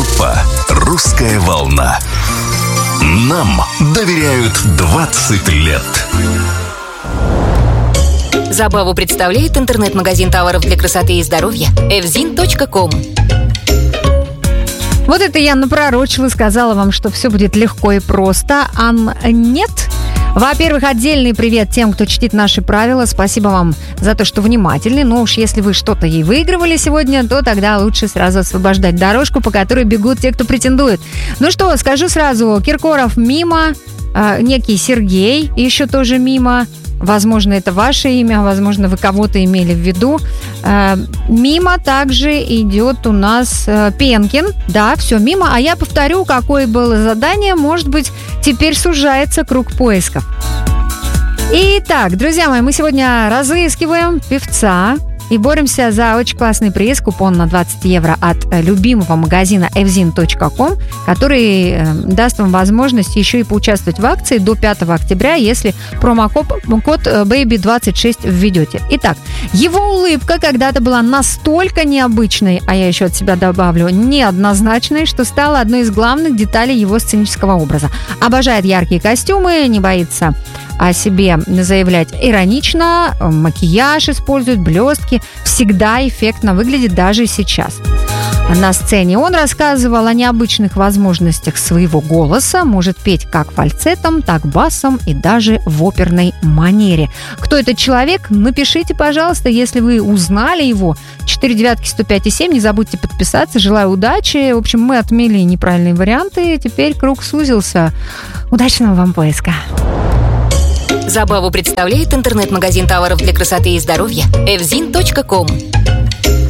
Группа «Русская волна». Нам доверяют 20 лет. Забаву представляет интернет-магазин товаров для красоты и здоровья evzin.com. Вот это я напророчила, сказала вам, что все будет легко и просто, а нет. Во-первых, отдельный привет тем, кто чтит наши правила. Спасибо вам за то, что внимательны. Но уж если вы что-то и выигрывали сегодня, то тогда лучше сразу освобождать дорожку, по которой бегут те, кто претендует. Ну что, скажу сразу, Киркоров мимо, некий Сергей еще тоже мимо. Возможно, это ваше имя, возможно, вы кого-то имели в виду. Мимо также идет у нас Пенкин. Да, все мимо. А я повторю, какое было задание. Может быть, теперь сужается круг поисков. Итак, друзья мои, мы сегодня разыскиваем певца и боремся за очень классный приз, купон на 20 евро от любимого магазина evzin.com, который даст вам возможность еще и поучаствовать в акции до 5 октября, если промокод BABY26 введете. Итак, его улыбка когда-то была настолько необычной, а я еще от себя добавлю, неоднозначной, что стала одной из главных деталей его сценического образа. Обожает яркие костюмы, не боится о себе заявлять иронично, макияж использует, блестки, всегда эффектно выглядит даже сейчас. На сцене он рассказывал о необычных возможностях своего голоса, может петь как фальцетом, так басом и даже в оперной манере. Кто этот человек? Напишите, пожалуйста, если вы узнали его. 49105,7, не забудьте подписаться. Желаю удачи. В общем, мы отмели неправильные варианты, теперь круг сузился. Удачного вам поиска. Забаву представляет интернет-магазин товаров для красоты и здоровья evzin.com.